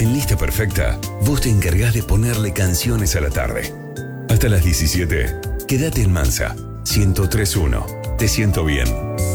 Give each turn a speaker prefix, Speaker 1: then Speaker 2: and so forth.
Speaker 1: En Lista Perfecta, vos te encargás de ponerle canciones a la tarde. Hasta las 17, quédate en Mansa, 103.1. Te siento bien.